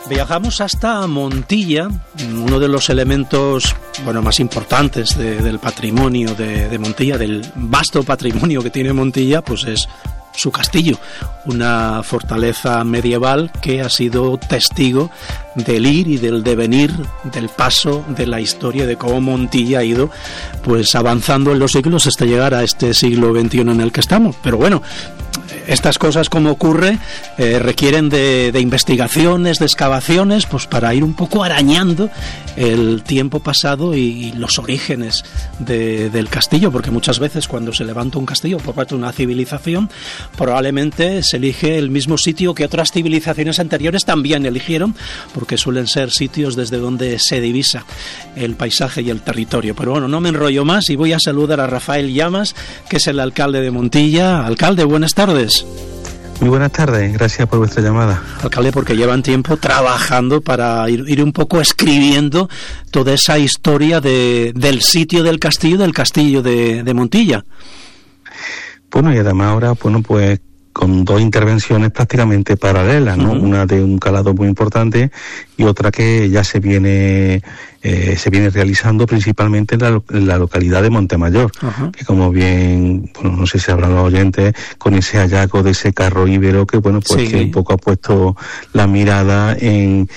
Viajamos hasta Montilla, uno de los elementos más importantes del patrimonio de Montilla, del vasto patrimonio que tiene Montilla, pues es su castillo, una fortaleza medieval que ha sido testigo del ir y del devenir, del paso de la historia, de cómo Montilla ha ido pues avanzando en los siglos hasta llegar a este siglo XXI en el que estamos. Pero bueno, estas cosas, como ocurre, requieren de investigaciones, de excavaciones, pues para ir un poco arañando el tiempo pasado y los orígenes del castillo, porque muchas veces cuando se levanta un castillo por parte de una civilización, probablemente se elige el mismo sitio que otras civilizaciones anteriores también eligieron, porque suelen ser sitios desde donde se divisa el paisaje y el territorio. Pero bueno, no me enrollo más y voy a saludar a Rafael Llamas, que es el alcalde de Montilla. Alcalde, buenas tardes. Muy buenas tardes, gracias por vuestra llamada. Alcalde, porque llevan tiempo trabajando para ir un poco escribiendo toda esa historia del sitio del castillo de Montilla. Bueno, y además ahora, pues con dos intervenciones prácticamente paralelas, ¿no? Una de un calado muy importante y otra que ya se viene realizando principalmente en la localidad de Montemayor, que como bien, no sé si habrán los oyentes, con ese hallazgo de ese carro íbero que sí, que un poco ha puesto la mirada en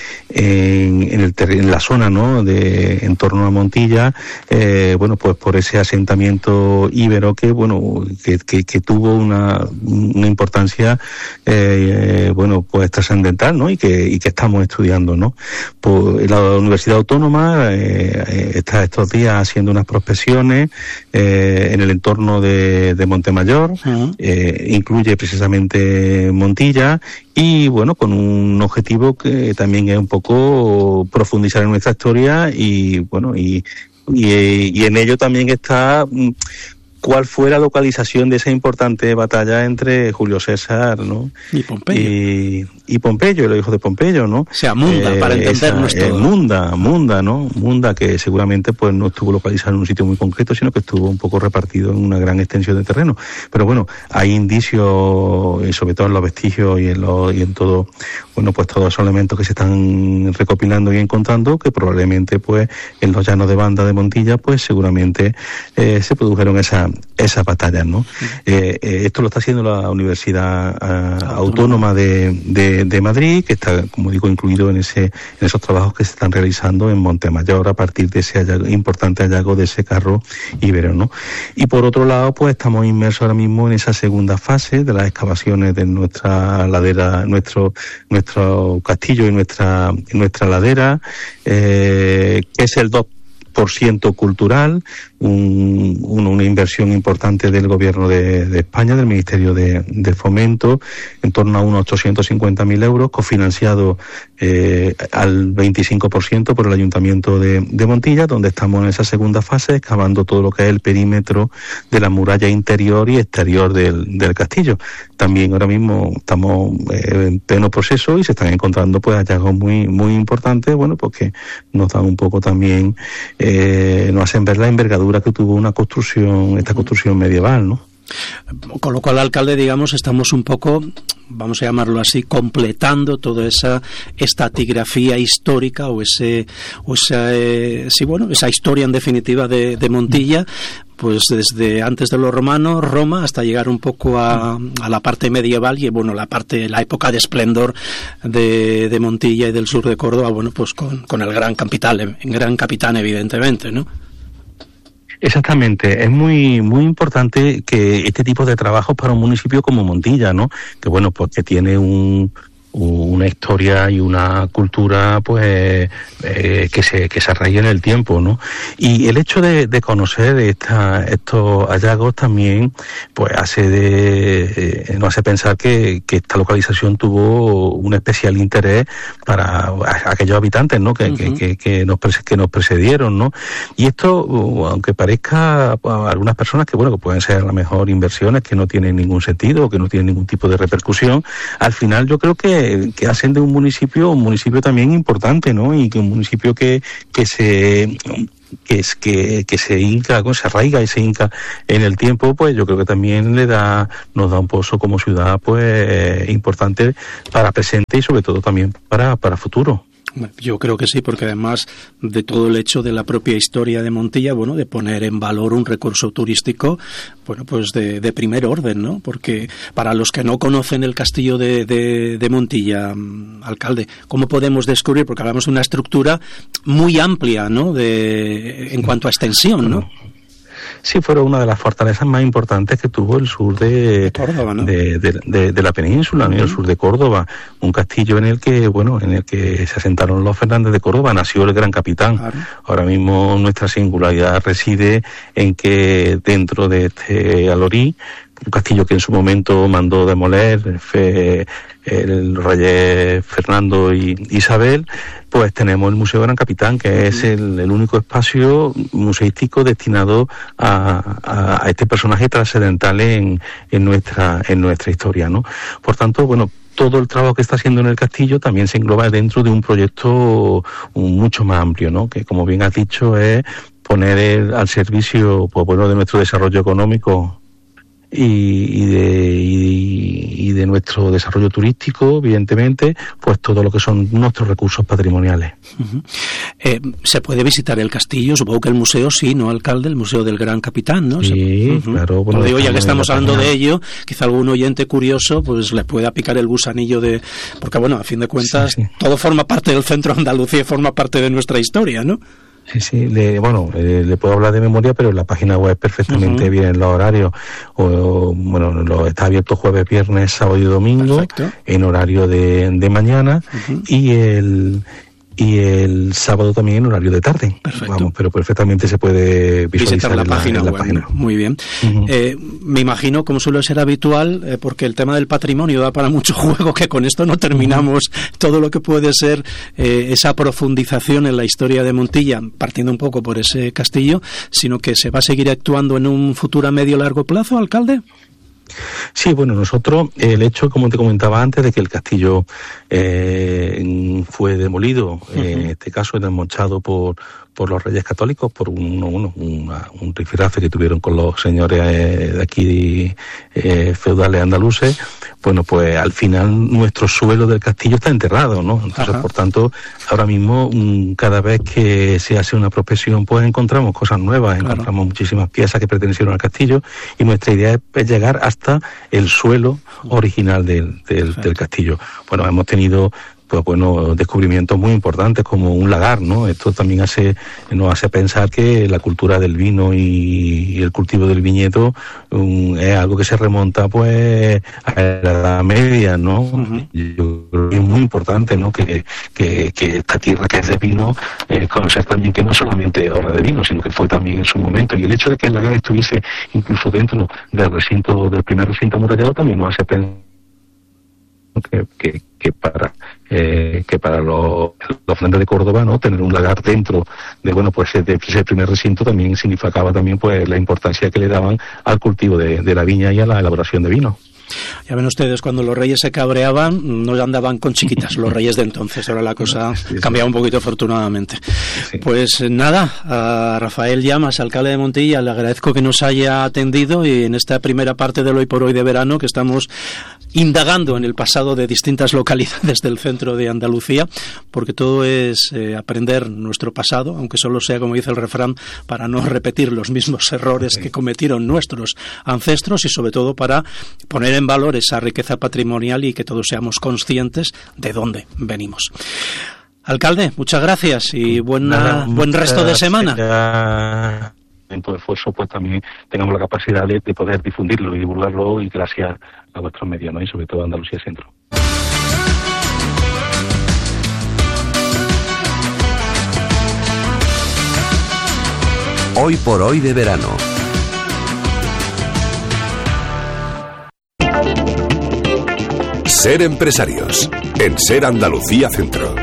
la zona, ¿no? En torno a Montilla, pues por ese asentamiento íbero que tuvo una importancia pues trascendental, ¿no? Y que estamos estudiando, ¿no? Pues la Universidad Autónoma está estos días haciendo unas prospecciones en el entorno de Montemayor, incluye precisamente Montilla y con un objetivo que también es un poco profundizar en nuestra historia y en ello también está cuál fue la localización de esa importante batalla entre Julio César, ¿no? Y Pompeyo. Y Pompeyo, el hijo de Pompeyo, ¿no? O sea, Munda, para entendernos todo. Munda, ¿no? Munda, que seguramente pues no estuvo localizado en un sitio muy concreto, sino que estuvo un poco repartido en una gran extensión de terreno. Pero hay indicios, y sobre todo en los vestigios y en todo, pues todos esos elementos que se están recopilando y encontrando, que probablemente pues en los llanos de Banda de Montilla, pues seguramente se produjeron esas batallas, ¿no? Esto lo está haciendo la Universidad Autónoma de Madrid, que está, como digo, incluido en esos trabajos que se están realizando en Montemayor a partir de ese importante hallazgo de ese carro íbero, ¿no? Y por otro lado, pues estamos inmersos ahora mismo en esa segunda fase de las excavaciones de nuestra ladera, nuestro castillo y nuestra ladera, que es el 2% cultural, una inversión importante del Gobierno de España, del Ministerio de Fomento, en torno a unos 850.000 euros, cofinanciado al 25% por el Ayuntamiento de Montilla, donde estamos en esa segunda fase, excavando todo lo que es el perímetro de la muralla interior y exterior del castillo. También ahora mismo estamos en pleno proceso y se están encontrando pues hallazgos muy, muy importantes, porque nos dan un poco también, nos hacen ver la envergadura que tuvo esta construcción medieval, ¿no? Con lo cual, alcalde, digamos, estamos un poco, vamos a llamarlo así, completando toda esa estratigrafía histórica esa historia en definitiva de Montilla, pues desde antes de los romanos, Roma, hasta llegar un poco a la parte medieval y la época de esplendor de Montilla y del sur de Córdoba, pues con el gran capitán, evidentemente, ¿no? Exactamente, es muy muy importante que este tipo de trabajos para un municipio como Montilla, ¿no? Que porque tiene una historia y una cultura pues que se arraiga en el tiempo, ¿no? Y el hecho de conocer estos hallazgos también pues nos hace pensar que esta localización tuvo un especial interés para aquellos habitantes, ¿no? Que nos precedieron, ¿no? Y esto, aunque parezca a algunas personas que pueden ser a lo mejor inversiones que no tienen ningún sentido o que no tienen ningún tipo de repercusión, al final yo creo que que hacen de un municipio también importante, ¿no? Y que un municipio que se hinca, se arraiga y se hinca en el tiempo, pues yo creo que también nos da un pozo como ciudad, pues importante para presente y sobre todo también para futuro. Yo creo que sí, porque además de todo el hecho de la propia historia de Montilla, bueno, de poner en valor un recurso turístico, bueno, pues de primer orden, ¿no? Porque para los que no conocen el castillo de Montilla, alcalde, ¿cómo podemos descubrir? Porque hablamos de una estructura muy amplia, ¿no? En cuanto a extensión, ¿no? Sí, fue una de las fortalezas más importantes que tuvo el sur de Córdoba, ¿no? de la península, ¿no? El sur de Córdoba, un castillo en el que se asentaron los Fernández de Córdoba, nació el gran capitán. Claro. Ahora mismo nuestra singularidad reside en que dentro de este Alorí, un castillo que en su momento mandó demoler el rey Fernando y Isabel, pues tenemos el Museo Gran Capitán, que es el único espacio museístico destinado a este personaje trascendental en nuestra historia, ¿no? Por tanto, bueno, todo el trabajo que está haciendo en el castillo también se engloba dentro de un proyecto mucho más amplio, ¿no? Que, como bien has dicho, es poner al servicio, pues bueno, de nuestro desarrollo económico y de nuestro desarrollo turístico, evidentemente, pues todo lo que son nuestros recursos patrimoniales. Uh-huh. ¿Se puede visitar el castillo? Supongo que el museo sí, ¿no, alcalde? El Museo del Gran Capitán, ¿no? Sí, uh-huh. Claro. Bueno, digo, ya que estamos hablando de ello, quizá algún oyente curioso pues le pueda picar el gusanillo de... Porque, bueno, a fin de cuentas, sí. Todo forma parte del centro de Andalucía y forma parte de nuestra historia, ¿no? Sí, le puedo hablar de memoria, pero en la página web perfectamente vienen los horarios. Está abierto jueves, viernes, sábado y domingo. Perfecto. En horario de mañana. Uh-huh. Y el sábado también en horario de tarde. Perfecto. Vamos, pero perfectamente se puede visualizar la página web. Página. Muy bien. Uh-huh. Me imagino, como suele ser habitual, porque el tema del patrimonio da para mucho juego, que con esto no terminamos todo lo que puede ser esa profundización en la historia de Montilla, partiendo un poco por ese castillo, sino que se va a seguir actuando en un futuro a medio largo plazo, alcalde. Sí, bueno, nosotros, el hecho, como te comentaba antes, de que el castillo fue demolido, en este caso desmochado por los Reyes Católicos, por un rifirrafe que tuvieron con los señores de aquí feudales andaluces, bueno, pues al final nuestro suelo del castillo está enterrado, ¿no? Entonces, por tanto, ahora mismo, cada vez que se hace una prospección, pues encontramos cosas nuevas, encontramos muchísimas piezas que pertenecieron al castillo, y nuestra idea es llegar hasta el suelo original del castillo. Bueno, hemos tenido descubrimientos muy importantes, como un lagar, ¿no? Esto también nos hace pensar que la cultura del vino y el cultivo del viñedo es algo que se remonta pues a la Edad Media, ¿no? Uh-huh. Yo creo que es muy importante, ¿no? Que esta tierra que es de vino, conocer también que no solamente obra de vino, sino que fue también en su momento, y el hecho de que el lagar estuviese incluso dentro del primer recinto amurallado también nos hace pensar que para los Fernández de Córdoba, ¿no? Tener un lagar dentro de ese primer recinto también significaba también pues la importancia que le daban al cultivo de la viña y a la elaboración de vino. Ya ven ustedes, cuando los reyes se cabreaban, no andaban con chiquitas los reyes de entonces. Ahora la cosa cambiaba un poquito, afortunadamente. Sí. Pues nada, a Rafael Llamas, alcalde de Montilla, le agradezco que nos haya atendido, y en esta primera parte del Hoy por Hoy de verano, que estamos indagando en el pasado de distintas localidades del centro de Andalucía, porque todo es aprender nuestro pasado, aunque solo sea, como dice el refrán, para no repetir los mismos errores que cometieron nuestros ancestros, y sobre todo para poner en valor esa riqueza patrimonial y que todos seamos conscientes de dónde venimos. Alcalde, muchas gracias y buen resto de semana. En todo esfuerzo, pues también tengamos la capacidad de poder difundirlo y divulgarlo, y gracias a vuestros medios, ¿no? Y sobre todo a Andalucía Centro. Hoy por Hoy de verano. Ser empresarios, en Ser Andalucía Centro.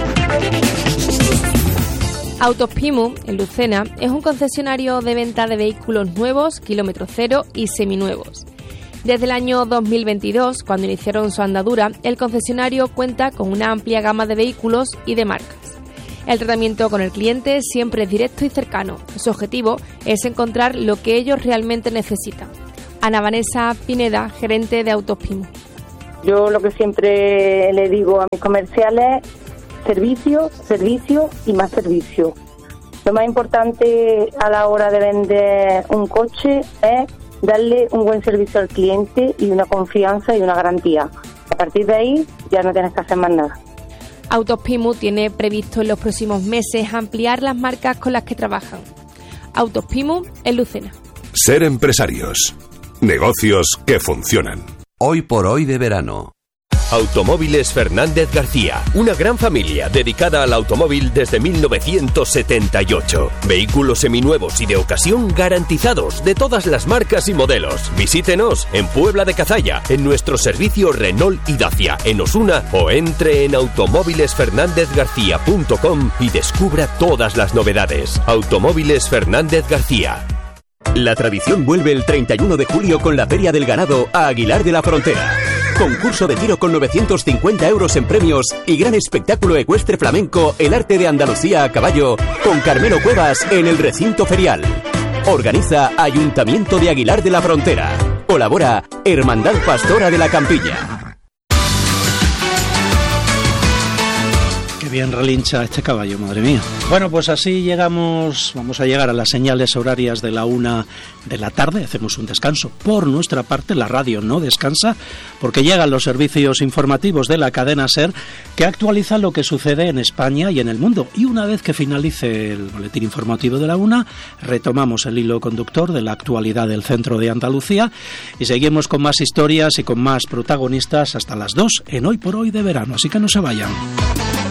Autospimu, en Lucena, es un concesionario de venta de vehículos nuevos, kilómetro cero y seminuevos. Desde el año 2022, cuando iniciaron su andadura, el concesionario cuenta con una amplia gama de vehículos y de marcas. El tratamiento con el cliente siempre es directo y cercano. Su objetivo es encontrar lo que ellos realmente necesitan. Ana Vanessa Pineda, gerente de Autos Pimu. Yo lo que siempre le digo a mis comerciales, servicio, servicio y más servicio. Lo más importante a la hora de vender un coche es darle un buen servicio al cliente y una confianza y una garantía. A partir de ahí ya no tienes que hacer más nada. Autos Pimu tiene previsto en los próximos meses ampliar las marcas con las que trabajan. Autos Pimu en Lucena. Ser empresarios. Negocios que funcionan. Hoy por hoy de verano. Automóviles Fernández García, una gran familia dedicada al automóvil desde 1978. Vehículos seminuevos y de ocasión garantizados de todas las marcas y modelos. Visítenos en Puebla de Cazalla, en nuestro servicio Renault y Dacia, en Osuna, o entre en automóvilesfernandezgarcía.com y descubra todas las novedades. Automóviles Fernández García. La tradición vuelve el 31 de julio con la Feria del Ganado a Aguilar de la Frontera. Concurso de tiro con 950 euros en premios y gran espectáculo ecuestre flamenco El Arte de Andalucía a caballo con Carmelo Cuevas en el recinto ferial. Organiza Ayuntamiento de Aguilar de la Frontera. Colabora Hermandad Pastora de la Campilla. Bien relincha este caballo, madre mía. Bueno, pues así vamos a llegar a las señales horarias de la 1 de la tarde. Hacemos un descanso. Por nuestra parte, la radio no descansa porque llegan los servicios informativos de la cadena SER que actualizan lo que sucede en España y en el mundo. Y una vez que finalice el boletín informativo de la 1, retomamos el hilo conductor de la actualidad del centro de Andalucía y seguimos con más historias y con más protagonistas hasta las 2 en Hoy por Hoy de verano. Así que no se vayan.